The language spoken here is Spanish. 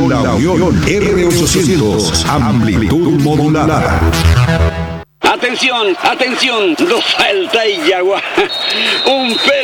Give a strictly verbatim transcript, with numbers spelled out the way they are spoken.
con la Unión R ochocientos, amplitud modulada. Atención, atención, no falta y agua. Un